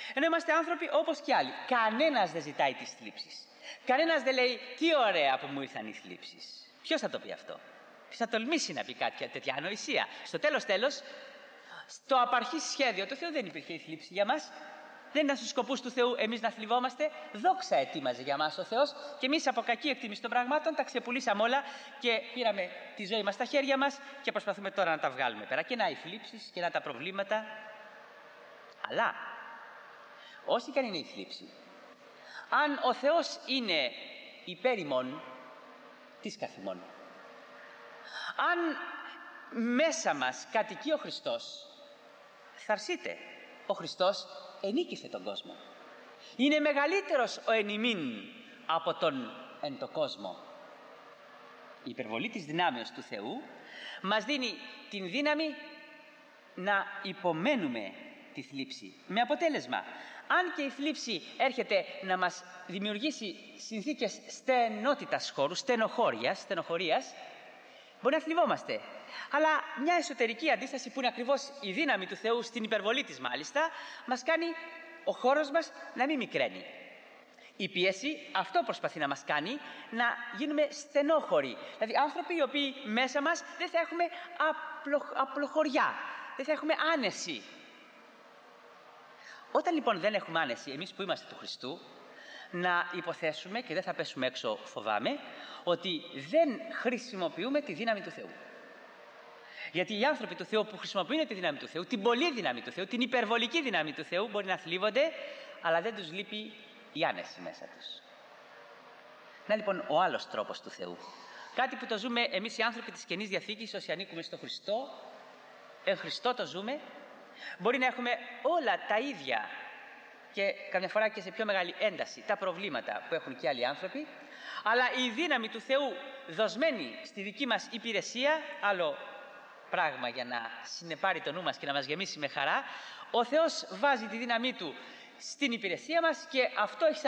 Ενώ είμαστε άνθρωποι όπως και άλλοι. Κανένας δεν ζητάει τις θλίψεις. Κανένας δεν λέει τι ωραία που μου ήρθαν οι θλίψεις. Ποιος θα το πει αυτό? Ποιος θα τολμήσει να πει κάτι τέτοια ανοησία? Στο τέλος, στο απαρχής σχέδιο του Θεού δεν υπήρχε η θλίψη για μας. Δεν ήταν στους σκοπούς του Θεού εμείς να θλιβόμαστε. Δόξα ετοίμαζε για μας ο Θεός και εμείς από κακή εκτίμηση των πραγμάτων τα ξεπουλήσαμε όλα και πήραμε τη ζωή μας στα χέρια μας και προσπαθούμε τώρα να τα βγάλουμε πέρα. Και να οι θλίψεις και να τα προβλήματα. Αλλά όσοι και αν είναι η θλίψη, αν ο Θεός είναι υπέρ ημών, τις καθημών. Αν μέσα μας κατοικεί ο Χριστός, θαρσείτε, ο Χριστός ενίκησε τον κόσμο. Είναι μεγαλύτερος ο εν ημίν από τον εν το κόσμο. Η υπερβολή της δυνάμεως του Θεού μας δίνει την δύναμη να υπομένουμε τη θλίψη. Με αποτέλεσμα, αν και η θλίψη έρχεται να μας δημιουργήσει συνθήκες στενότητας χώρου, στενοχωρίας, μπορεί να θλιβόμαστε. Αλλά μια εσωτερική αντίσταση που είναι ακριβώς η δύναμη του Θεού στην υπερβολή της μάλιστα, μας κάνει ο χώρος μας να μην μικραίνει. Η πίεση αυτό προσπαθεί να μας κάνει, να γίνουμε στενόχωροι. Δηλαδή άνθρωποι οι οποίοι μέσα μας δεν θα έχουμε απλοχωριά, δεν θα έχουμε άνεση. Όταν λοιπόν δεν έχουμε άνεση, εμείς που είμαστε του Χριστού, να υποθέσουμε, και δεν θα πέσουμε έξω φοβάμαι, ότι δεν χρησιμοποιούμε τη δύναμη του Θεού. Γιατί οι άνθρωποι του Θεού που χρησιμοποιούν τη δύναμη του Θεού, την πολλή δύναμη του Θεού, την υπερβολική δύναμη του Θεού, μπορεί να θλίβονται, αλλά δεν τους λείπει η άνεση μέσα τους. Να λοιπόν ο άλλος τρόπος του Θεού. Κάτι που το ζούμε εμείς οι άνθρωποι της Καινής Διαθήκης, όσοι ανήκουμε στο Χριστό, εν Χριστώ το ζούμε. Μπορεί να έχουμε όλα τα ίδια και καμιά φορά και σε πιο μεγάλη ένταση τα προβλήματα που έχουν και άλλοι άνθρωποι, αλλά η δύναμη του Θεού δοσμένη στη δική μας υπηρεσία, άλλο πράγμα για να συνεπάρει το νου μας και να μας γεμίσει με χαρά, ο Θεός βάζει τη δύναμή Του στην υπηρεσία μας και αυτό έχει σαν